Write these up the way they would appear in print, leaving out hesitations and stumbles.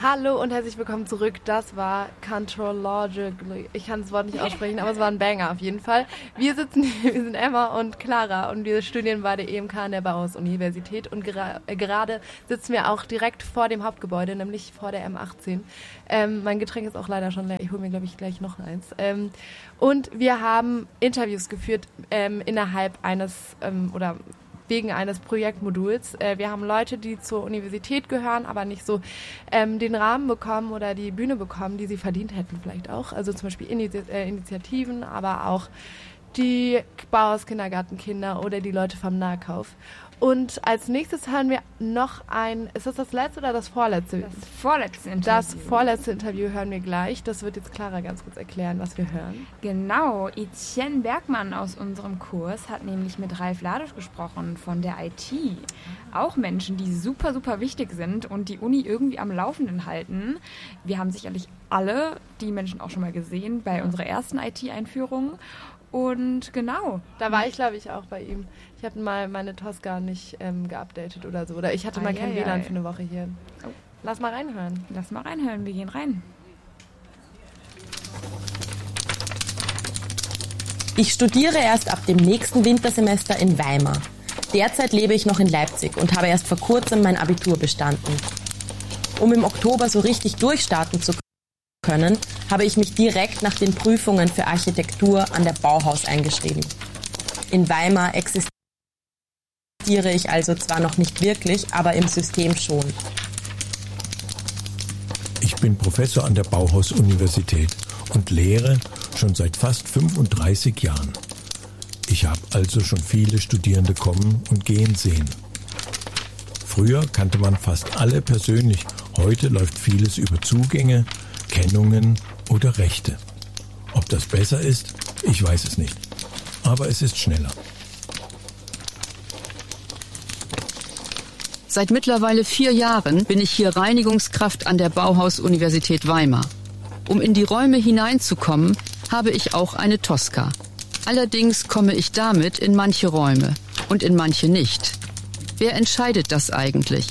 Hallo und herzlich willkommen zurück. Das war Contrologically. Ich kann das Wort nicht aussprechen, aber es war ein Banger auf jeden Fall. Wir sind Emma und Clara und wir studieren bei der EMK an der Bauhaus-Universität und gerade sitzen wir auch direkt vor dem Hauptgebäude, nämlich vor der M18. Mein Getränk ist auch leider schon leer. Ich hole mir, glaube ich, gleich noch eins. Und wir haben Interviews geführt innerhalb eines wegen eines Projektmoduls. Wir haben Leute, die zur Universität gehören, aber nicht so den Rahmen bekommen oder die Bühne bekommen, die sie verdient hätten vielleicht auch. Also zum Beispiel Initiativen, aber auch die Bauhaus-Kindergartenkinder oder die Leute vom Nahkauf. Und als nächstes hören wir noch ist das letzte oder das vorletzte? Das vorletzte Interview. Das vorletzte Interview hören wir gleich. Das wird jetzt Clara ganz kurz erklären, was wir hören. Genau, Etienne Bergmann aus unserem Kurs hat nämlich mit Ralf Ladusch gesprochen von der IT. Auch Menschen, die super, super wichtig sind und die Uni irgendwie am Laufenden halten. Wir haben sicherlich alle die Menschen auch schon mal gesehen bei unserer ersten IT-Einführung. Und genau. Da war ich, glaube ich, auch bei ihm. Ich habe mal meine Tosca nicht geupdatet oder so. Oder ich hatte mal kein WLAN für eine Woche hier. Oh. Lass mal reinhören. Wir gehen rein. Ich studiere erst ab dem nächsten Wintersemester in Weimar. Derzeit lebe ich noch in Leipzig und habe erst vor kurzem mein Abitur bestanden. Um im Oktober so richtig durchstarten zu können, habe ich mich direkt nach den Prüfungen für Architektur an der Bauhaus eingeschrieben. In Weimar existiere ich also zwar noch nicht wirklich, aber im System schon. Ich bin Professor an der Bauhaus-Universität und lehre schon seit fast 35 Jahren. Ich habe also schon viele Studierende kommen und gehen sehen. Früher kannte man fast alle persönlich, heute läuft vieles über Zugänge, Kennungen oder Rechte. Ob das besser ist, ich weiß es nicht. Aber es ist schneller. Seit mittlerweile 4 Jahren bin ich hier Reinigungskraft an der Bauhaus-Universität Weimar. Um in die Räume hineinzukommen, habe ich auch eine Tosca. Allerdings komme ich damit in manche Räume und in manche nicht. Wer entscheidet das eigentlich?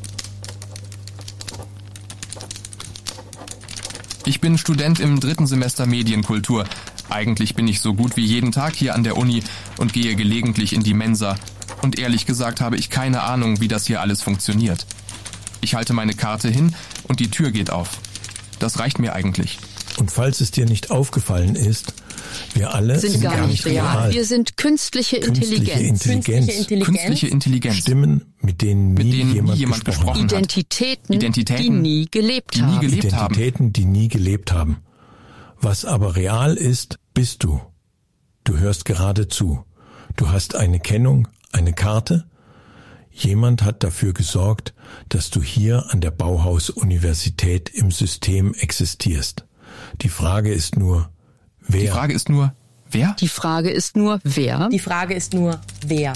Ich bin Student im 3. Semester Medienkultur. Eigentlich bin ich so gut wie jeden Tag hier an der Uni und gehe gelegentlich in die Mensa. Und ehrlich gesagt habe ich keine Ahnung, wie das hier alles funktioniert. Ich halte meine Karte hin und die Tür geht auf. Das reicht mir eigentlich. Und falls es dir nicht aufgefallen ist, wir alle sind gar nicht real. Wir sind künstliche Intelligenz. Künstliche Intelligenz. Stimmen, mit denen nie jemand gesprochen hat. Identitäten, die nie gelebt haben. Identitäten, die nie gelebt haben. Was aber real ist, bist du. Du hörst gerade zu. Du hast eine Kennung, eine Karte. Jemand hat dafür gesorgt, dass du hier an der Bauhaus-Universität im System existierst. Die Frage ist nur, wer? Die Frage ist nur, wer? Die Frage ist nur, wer? Die Frage ist nur, wer?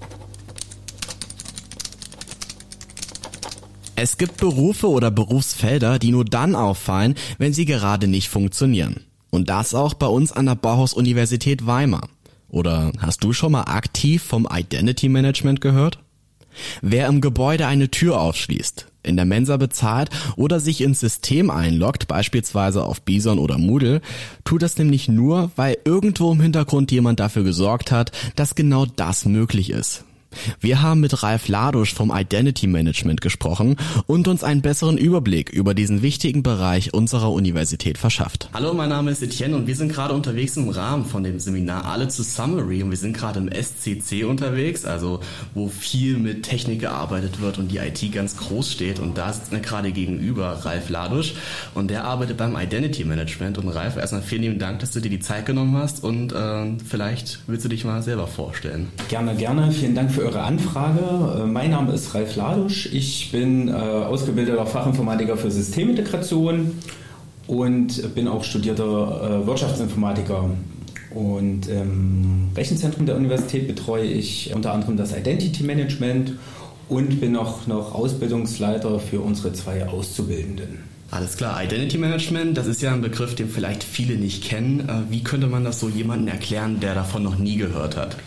Es gibt Berufe oder Berufsfelder, die nur dann auffallen, wenn sie gerade nicht funktionieren. Und das auch bei uns an der Bauhaus-Universität Weimar. Oder hast du schon mal aktiv vom Identity Management gehört? Wer im Gebäude eine Tür aufschließt, in der Mensa bezahlt oder sich ins System einloggt, beispielsweise auf Bison oder Moodle, tut das nämlich nur, weil irgendwo im Hintergrund jemand dafür gesorgt hat, dass genau das möglich ist. Wir haben mit Ralf Ladusch vom Identity Management gesprochen und uns einen besseren Überblick über diesen wichtigen Bereich unserer Universität verschafft. Hallo, mein Name ist Etienne und wir sind gerade unterwegs im Rahmen von dem Seminar Alle zu Summary und wir sind gerade im SCC unterwegs, also wo viel mit Technik gearbeitet wird und die IT ganz groß steht, und da sitzt mir gerade gegenüber Ralf Ladusch und der arbeitet beim Identity Management. Und Ralf, erstmal vielen lieben Dank, dass du dir die Zeit genommen hast und vielleicht willst du dich mal selber vorstellen. Gerne. Vielen Dank für eure Anfrage. Mein Name ist Ralf Ladusch. Ich bin ausgebildeter Fachinformatiker für Systemintegration und bin auch studierter Wirtschaftsinformatiker. Und im Rechenzentrum der Universität betreue ich unter anderem das Identity Management und bin auch noch Ausbildungsleiter für unsere 2 Auszubildenden. Alles klar, Identity Management, das ist ja ein Begriff, den vielleicht viele nicht kennen. Wie könnte man das so jemandem erklären, der davon noch nie gehört hat?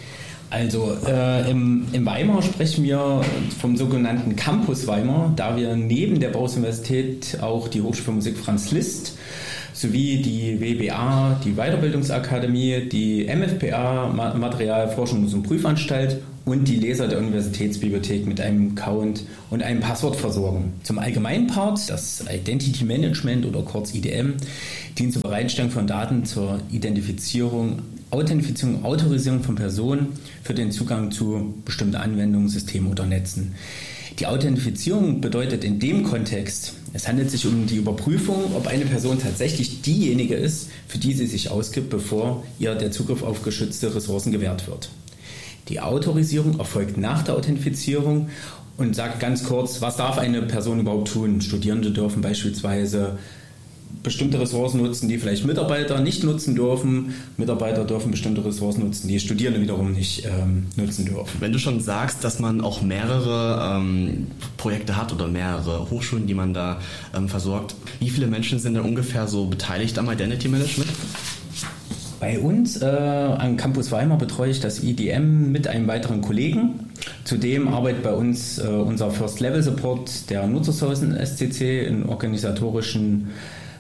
Also im Weimar sprechen wir vom sogenannten Campus Weimar, da wir neben der Bauhaus-Universität auch die Hochschule für Musik Franz Liszt sowie die WBA, die Weiterbildungsakademie, die MFPA, Material-, Forschungs- und Prüfanstalt und die Leser der Universitätsbibliothek mit einem Account und einem Passwort versorgen. Zum allgemeinen Part, das Identity Management oder kurz IDM, dient zur Bereitstellung von Daten zur Identifizierung, Authentifizierung, Autorisierung von Personen für den Zugang zu bestimmten Anwendungen, Systemen oder Netzen. Die Authentifizierung bedeutet in dem Kontext, es handelt sich um die Überprüfung, ob eine Person tatsächlich diejenige ist, für die sie sich ausgibt, bevor ihr der Zugriff auf geschützte Ressourcen gewährt wird. Die Autorisierung erfolgt nach der Authentifizierung und sagt ganz kurz, was darf eine Person überhaupt tun? Studierende dürfen beispielsweise bestimmte Ressourcen nutzen, die vielleicht Mitarbeiter nicht nutzen dürfen. Mitarbeiter dürfen bestimmte Ressourcen nutzen, die Studierende wiederum nicht nutzen dürfen. Wenn du schon sagst, dass man auch mehrere Projekte hat oder mehrere Hochschulen, die man da versorgt, wie viele Menschen sind denn ungefähr so beteiligt am Identity Management? Bei uns am Campus Weimar betreue ich das IDM mit einem weiteren Kollegen. Zudem arbeitet bei uns unser First-Level-Support der Nutzerressourcen SCC in organisatorischen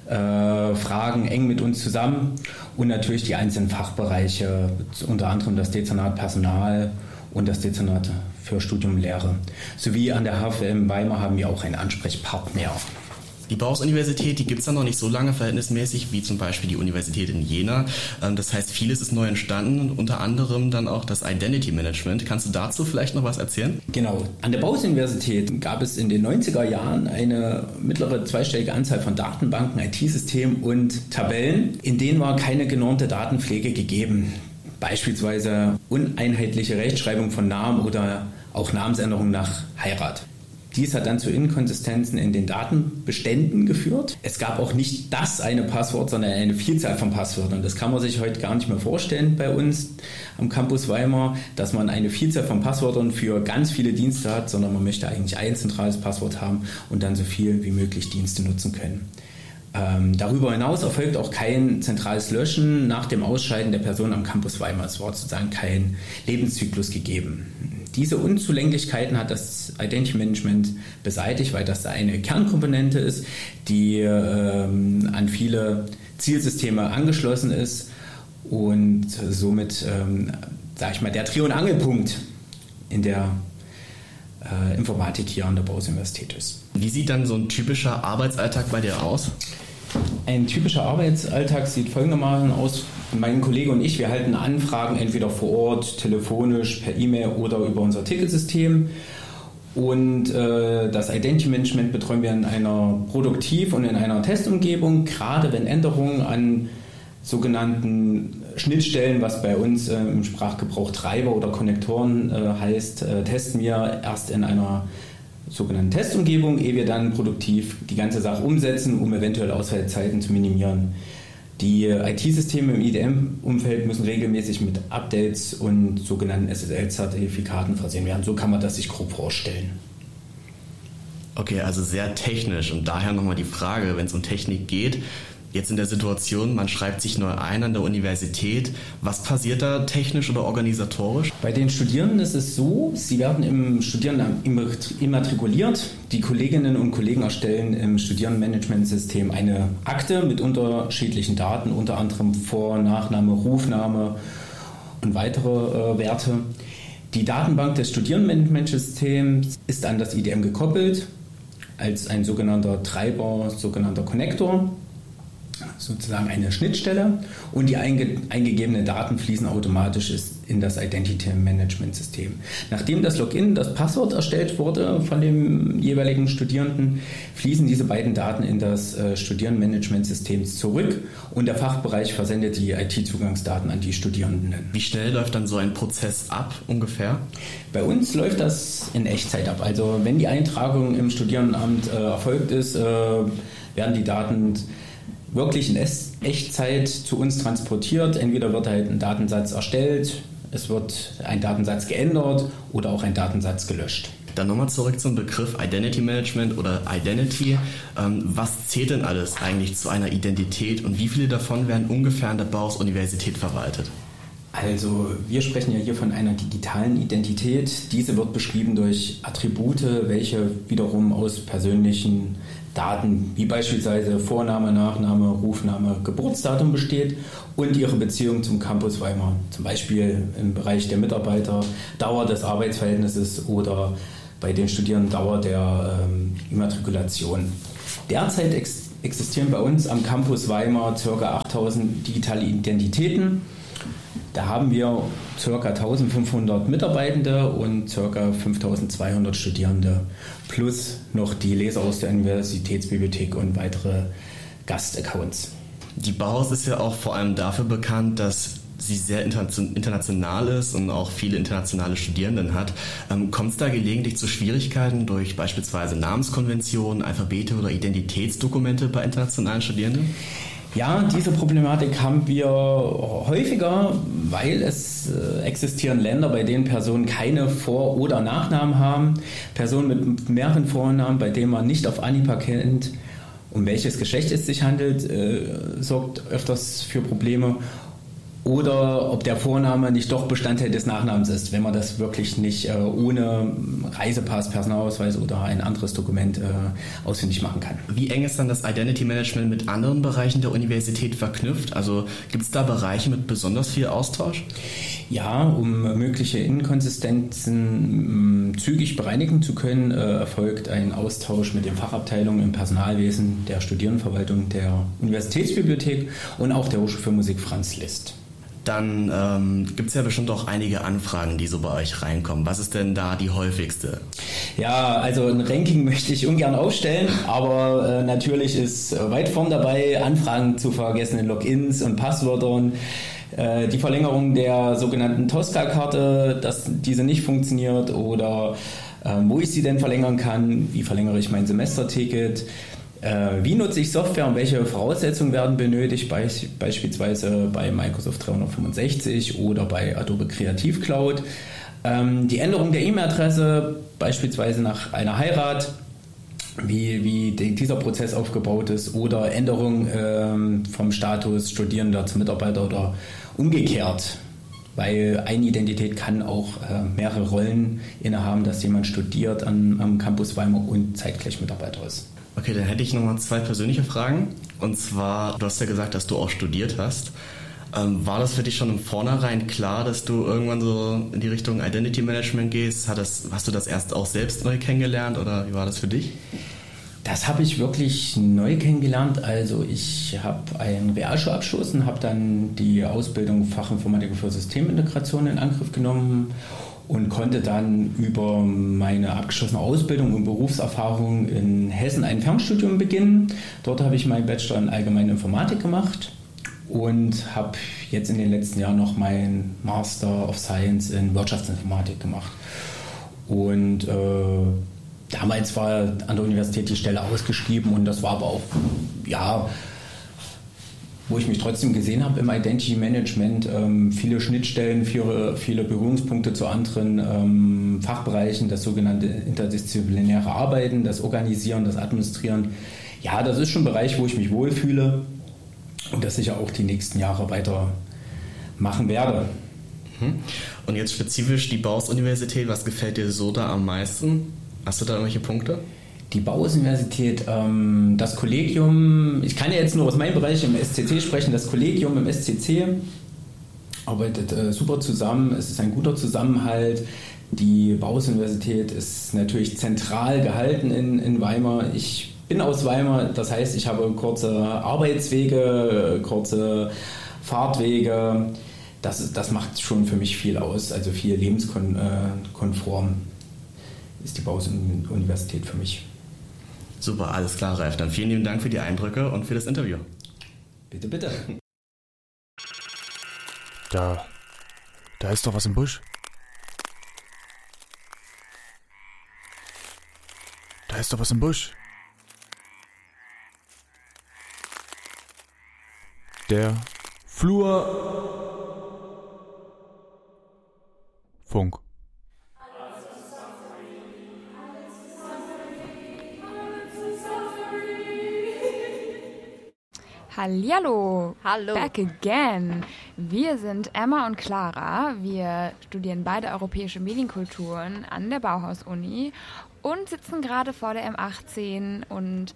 Fragen eng mit uns zusammen und natürlich die einzelnen Fachbereiche, unter anderem das Dezernat Personal und das Dezernat für Studium Lehre. Sowie an der HFM Weimar haben wir auch einen Ansprechpartner. Die Bauhaus-Universität, die gibt es ja noch nicht so lange verhältnismäßig wie zum Beispiel die Universität in Jena. Das heißt, vieles ist neu entstanden, unter anderem dann auch das Identity Management. Kannst du dazu vielleicht noch was erzählen? Genau. An der Bauhaus-Universität gab es in den 90er Jahren eine mittlere zweistellige Anzahl von Datenbanken, IT-Systemen und Tabellen, in denen war keine genormte Datenpflege gegeben. Beispielsweise uneinheitliche Rechtschreibung von Namen oder auch Namensänderung nach Heirat. Dies hat dann zu Inkonsistenzen in den Datenbeständen geführt. Es gab auch nicht das eine Passwort, sondern eine Vielzahl von Passwörtern. Das kann man sich heute gar nicht mehr vorstellen bei uns am Campus Weimar, dass man eine Vielzahl von Passwörtern für ganz viele Dienste hat, sondern man möchte eigentlich ein zentrales Passwort haben und dann so viel wie möglich Dienste nutzen können. Darüber hinaus erfolgt auch kein zentrales Löschen nach dem Ausscheiden der Person am Campus Weimar. Es war sozusagen kein Lebenszyklus gegeben. Diese Unzulänglichkeiten hat das Identity Management beseitigt, weil das eine Kernkomponente ist, die an viele Zielsysteme angeschlossen ist und somit, sage ich mal, der Dreh- und Angelpunkt in der Informatik hier an der Bauhaus-Universität ist. Wie sieht dann so ein typischer Arbeitsalltag bei dir aus? Ein typischer Arbeitsalltag sieht folgendermaßen aus. Mein Kollege und ich, wir halten Anfragen entweder vor Ort, telefonisch, per E-Mail oder über unser Ticketsystem. Und das Identity Management betreuen wir in einer Produktiv- und in einer Testumgebung, gerade wenn Änderungen an sogenannten Schnittstellen, was bei uns im Sprachgebrauch Treiber oder Konnektoren heißt, testen wir erst in einer sogenannten Testumgebung, ehe wir dann produktiv die ganze Sache umsetzen, um eventuell Ausfallzeiten zu minimieren. Die IT-Systeme im IDM-Umfeld müssen regelmäßig mit Updates und sogenannten SSL-Zertifikaten versehen werden. So kann man das sich grob vorstellen. Okay, also sehr technisch und daher nochmal die Frage, wenn es um Technik geht, jetzt in der Situation, man schreibt sich neu ein an der Universität. Was passiert da technisch oder organisatorisch? Bei den Studierenden ist es so, sie werden im Studierendenamt immatrikuliert. Die Kolleginnen und Kollegen erstellen im Studierendenmanagementsystem eine Akte mit unterschiedlichen Daten, unter anderem Vor-, Nachname, Rufname und weitere Werte. Die Datenbank des Studierendenmanagementsystems ist an das IDM gekoppelt als ein sogenannter Treiber, sogenannter Konnektor. Sozusagen eine Schnittstelle und die eingegebenen Daten fließen automatisch in das Identity Management System. Nachdem das Login, das Passwort erstellt wurde von dem jeweiligen Studierenden, fließen diese beiden Daten in das Studierendenmanagement System zurück und der Fachbereich versendet die IT-Zugangsdaten an die Studierenden. Wie schnell läuft dann so ein Prozess ab ungefähr? Bei uns läuft das in Echtzeit ab. Also wenn die Eintragung im Studierendenamt erfolgt ist, werden die Daten wirklich in Echtzeit zu uns transportiert. Entweder wird halt ein Datensatz erstellt, es wird ein Datensatz geändert oder auch ein Datensatz gelöscht. Dann nochmal zurück zum Begriff Identity Management oder Identity. Was zählt denn alles eigentlich zu einer Identität und wie viele davon werden ungefähr an der Bauhaus-Universität verwaltet? Also wir sprechen ja hier von einer digitalen Identität. Diese wird beschrieben durch Attribute, welche wiederum aus persönlichen Daten wie beispielsweise Vorname, Nachname, Rufname, Geburtsdatum besteht und ihre Beziehung zum Campus Weimar. Zum Beispiel im Bereich der Mitarbeiter, Dauer des Arbeitsverhältnisses oder bei den Studierenden Dauer der Immatrikulation. Derzeit existieren bei uns am Campus Weimar ca. 8000 digitale Identitäten. Da haben wir ca. 1500 Mitarbeitende und ca. 5200 Studierende plus noch die Leser aus der Universitätsbibliothek und weitere Gastaccounts. Die Bauhaus ist ja auch vor allem dafür bekannt, dass sie sehr international ist und auch viele internationale Studierenden hat. Kommt es da gelegentlich zu Schwierigkeiten durch beispielsweise Namenskonventionen, Alphabete oder Identitätsdokumente bei internationalen Studierenden? Ja, diese Problematik haben wir häufiger, weil es existieren Länder, bei denen Personen keine Vor- oder Nachnamen haben. Personen mit mehreren Vornamen, bei denen man nicht auf Anhieb erkennt, um welches Geschlecht es sich handelt, sorgt öfters für Probleme. Oder ob der Vorname nicht doch Bestandteil des Nachnamens ist, wenn man das wirklich nicht ohne Reisepass, Personalausweis oder ein anderes Dokument ausfindig machen kann. Wie eng ist dann das Identity Management mit anderen Bereichen der Universität verknüpft? Also gibt es da Bereiche mit besonders viel Austausch? Ja, um mögliche Inkonsistenzen zügig bereinigen zu können, erfolgt ein Austausch mit den Fachabteilungen im Personalwesen, der Studierendenverwaltung, der Universitätsbibliothek und auch der Hochschule für Musik Franz Liszt. Dann gibt es ja bestimmt auch einige Anfragen, die so bei euch reinkommen. Was ist denn da die häufigste? Ja, also ein Ranking möchte ich ungern aufstellen, aber natürlich ist weit vorn dabei, Anfragen zu vergessenen Logins und Passwörtern, die Verlängerung der sogenannten Tosca-Karte, dass diese nicht funktioniert oder wo ich sie denn verlängern kann, wie verlängere ich mein Semesterticket. Wie nutze ich Software und welche Voraussetzungen werden benötigt, beispielsweise bei Microsoft 365 oder bei Adobe Creative Cloud. Die Änderung der E-Mail-Adresse, beispielsweise nach einer Heirat, wie dieser Prozess aufgebaut ist, oder Änderung vom Status Studierender zu Mitarbeiter oder umgekehrt. Weil eine Identität kann auch mehrere Rollen innehaben, dass jemand studiert am Campus Weimar und zeitgleich Mitarbeiter ist. Okay, dann hätte ich nochmal 2 persönliche Fragen. Und zwar, du hast ja gesagt, dass du auch studiert hast. War das für dich schon im Vornherein klar, dass du irgendwann so in die Richtung Identity Management gehst? Hast du das erst auch selbst neu kennengelernt oder wie war das für dich? Das habe ich wirklich neu kennengelernt. Also ich habe einen Realschulabschluss und habe dann die Ausbildung Fachinformatiker für Systemintegration in Angriff genommen und konnte dann über meine abgeschlossene Ausbildung und Berufserfahrung in Hessen ein Fernstudium beginnen. Dort habe ich meinen Bachelor in Allgemeine Informatik gemacht und habe jetzt in den letzten Jahren noch meinen Master of Science in Wirtschaftsinformatik gemacht. Und damals war an der Universität die Stelle ausgeschrieben und das war aber auch, ja, wo ich mich trotzdem gesehen habe im Identity Management, viele Schnittstellen, viele Berührungspunkte zu anderen Fachbereichen, das sogenannte interdisziplinäre Arbeiten, das Organisieren, das Administrieren. Ja, das ist schon ein Bereich, wo ich mich wohlfühle und das sicher auch die nächsten Jahre weiter machen werde. Und jetzt spezifisch die Bauhaus-Universität, was gefällt dir so da am meisten? Hast du da irgendwelche Punkte? Die Bauhaus-Universität, das Kollegium, ich kann ja jetzt nur aus meinem Bereich im SCC sprechen, das Kollegium im SCC arbeitet super zusammen, es ist ein guter Zusammenhalt. Die Bauhaus-Universität ist natürlich zentral gehalten in Weimar. Ich bin aus Weimar, das heißt, ich habe kurze Arbeitswege, kurze Fahrtwege. Das macht schon für mich viel aus, also viel lebenskonform ist die Bauhaus-Universität für mich. Super, alles klar, Ralf. Dann vielen lieben Dank für die Eindrücke und für das Interview. Bitte, bitte. Da ist doch was im Busch. Da ist doch was im Busch. Der Flurfunk. Hallihallo. Hallo. Back again. Wir sind Emma und Clara. Wir studieren beide europäische Medienkulturen an der Bauhaus-Uni und sitzen gerade vor der M18 und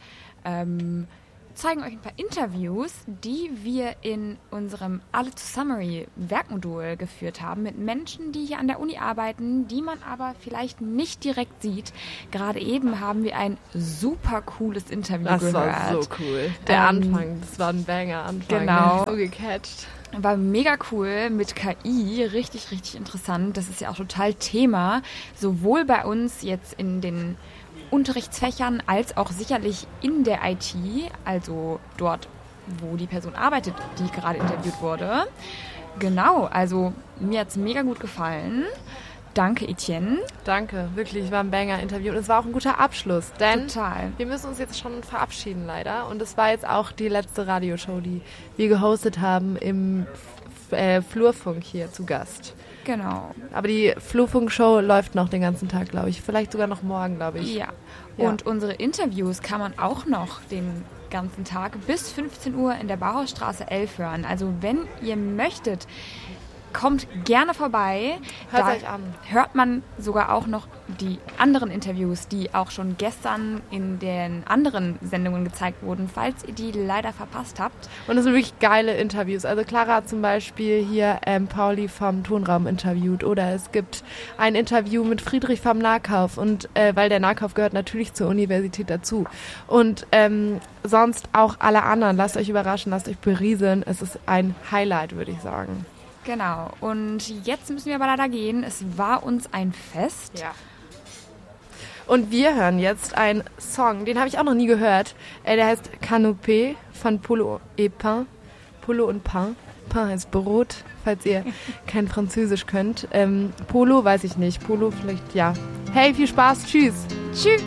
zeigen euch ein paar Interviews, die wir in unserem Alle zu Summary Werkmodul geführt haben mit Menschen, die hier an der Uni arbeiten, die man aber vielleicht nicht direkt sieht. Gerade eben haben wir ein super cooles Interview gehört. Das war so cool. Der Anfang, das war ein Banger-Anfang. Genau. So gecatcht. War mega cool mit KI, richtig, richtig interessant. Das ist ja auch total Thema, sowohl bei uns jetzt in den Unterrichtsfächern als auch sicherlich in der IT, also dort, wo die Person arbeitet, die gerade interviewt wurde. Genau, also mir hat es mega gut gefallen. Danke, Etienne. Danke, wirklich, war ein Banger-Interview und es war auch ein guter Abschluss, denn Total. wir müssen uns jetzt schon verabschieden leider und es war jetzt auch die letzte Radioshow, die wir gehostet haben im Flurfunk hier zu Gast. Genau. Aber die Flurfunk-Show läuft noch den ganzen Tag, glaube ich. Vielleicht sogar noch morgen, glaube ich. Ja. Und unsere Interviews kann man auch noch den ganzen Tag bis 15 Uhr in der Bauhausstraße 11 hören. Also wenn ihr möchtet, kommt gerne vorbei. Hört Da euch an. hört man sogar auch noch die anderen Interviews, die auch schon gestern in den anderen Sendungen gezeigt wurden, falls ihr die leider verpasst habt. Und es sind wirklich geile Interviews. Also Clara hat zum Beispiel hier Pauli vom Tonraum interviewt oder es gibt ein Interview mit Friedrich vom Nahkauf und weil der Nahkauf gehört natürlich zur Universität dazu. Und sonst auch alle anderen. Lasst euch überraschen, lasst euch berieseln. Es ist ein Highlight, würde ich sagen. Genau. Und jetzt müssen wir aber leider gehen. Es war uns ein Fest. Ja. Und wir hören jetzt einen Song, den habe ich auch noch nie gehört. Der heißt Canopé von Polo et Pain. Polo und Pain. Pain heißt Brot, falls ihr kein Französisch könnt. Polo weiß ich nicht. Polo vielleicht ja. Hey, viel Spaß. Tschüss. Tschüss.